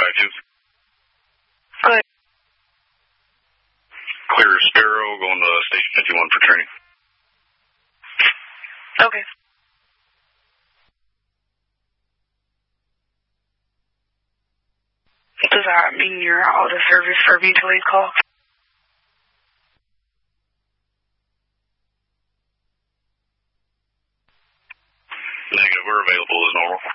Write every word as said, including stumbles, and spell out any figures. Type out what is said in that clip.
five two. Go ahead. Clear Sparrow, going to Station fifty-one for training. Okay. Does that mean you're out of service for me to leave call? Negative, we're available as normal.